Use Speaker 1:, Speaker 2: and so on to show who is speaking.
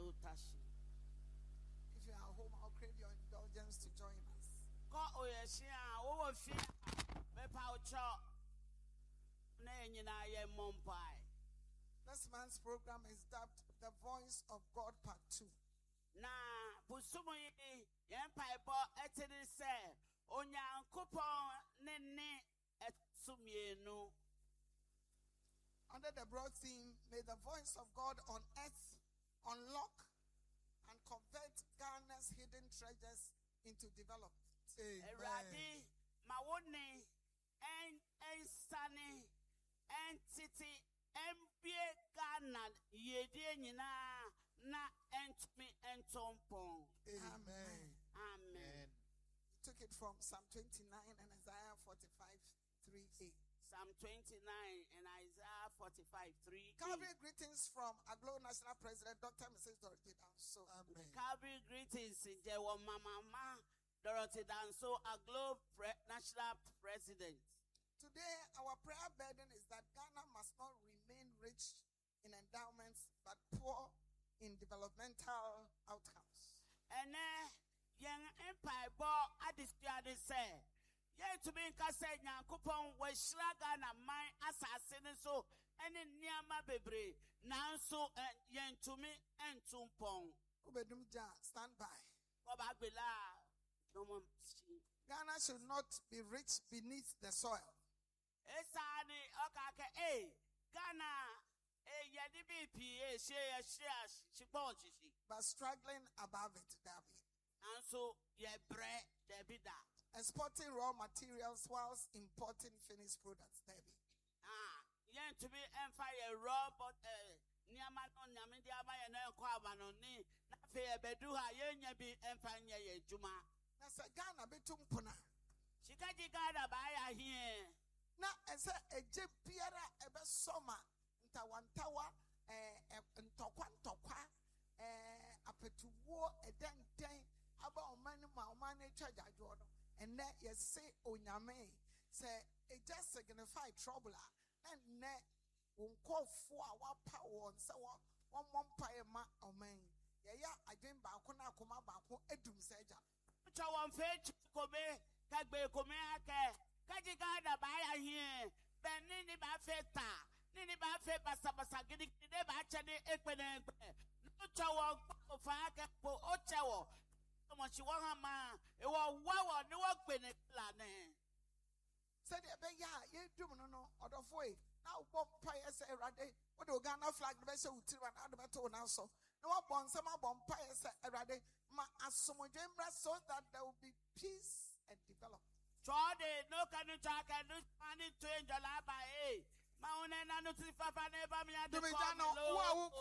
Speaker 1: Lutashi.
Speaker 2: If you are home, I'll crave your indulgence to join us.
Speaker 1: Ko oyeshia wo fi me pa ucho na nyina ye mompai.
Speaker 2: This month's program is dubbed The Voice of God Part 2.
Speaker 1: Na busumu yi yen paibo etini se onyankopon ne etumienu.
Speaker 2: Under the broad theme, may the voice of God on earth unlock and convert Ghana's hidden treasures into development.
Speaker 1: Eradi mawoni en sani en titi mbie Ghana yedie nyina na entumi entompon.
Speaker 2: Amen.
Speaker 1: Amen.
Speaker 2: We took it from Psalm 29 and Isaiah 45:3a.
Speaker 1: Psalm 29 and Isaiah 45:3.
Speaker 2: Calvary greetings from Aglo National President Dr. Mrs. Dorothy Danso.
Speaker 3: Amen.
Speaker 1: Calvary greetings, Jewo Mama Dorothy Danso, Aglo National President.
Speaker 2: Today, our prayer burden is that Ghana must not remain rich in endowments but poor in developmental outcomes.
Speaker 1: And young empire ball at this year say, yet to be Casset Yankupon was Schlagan and my assassin so and in Niama Bebre, now so yen to me and Tumpong.
Speaker 2: Ubedumja, stand by.
Speaker 1: Bobabila, no one.
Speaker 2: Ghana should not be rich beneath the soil,
Speaker 1: Esani, okay, Ghana, Yadibi, she
Speaker 2: but struggling above it, David.
Speaker 1: and so ye bread, there be that.
Speaker 2: Exporting raw materials whilst importing finished products, David.
Speaker 1: Yen to be empire robot, Niamano, Namidiama, and Quabanoni, Nafe Beduha, yen be empire Juma.
Speaker 2: Nasa Ghana betumpuna.
Speaker 1: She can't get a buyer here.
Speaker 2: Na ese eje biara ebe soma ntawantawa ntokwa apetuwo edenten aba omani ma omani charge ajodo enne yese onyame se eje signify trouble enne wonkofo a wapa won se won mompae ma oman ya adwen ba ko na akoma ba ko edum seja
Speaker 1: Chawan fetch Kobe, Kagbe Komeake. Kajigada buyer here, Benini Bafeta, Nini Bafe Basabasa, getting the Bachani Equine, no Chawa for Ochawo. So much you want a man, it was wow, no open it plan.
Speaker 2: said ya ye dum no odofoi na bompae se erade what do Ghana flag be se utiri na adbeto na so na wabon se ma bompae se erade ma asomodwembra so that there will be peace and development.
Speaker 1: Trode, no can you talk and lose money to enjoy by a mountain and no to Papa never me.